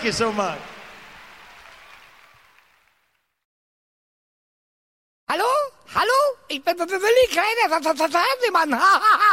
you so much. Hallo? Hallo? Ich bin Willi Kleiner, Fernsehmann.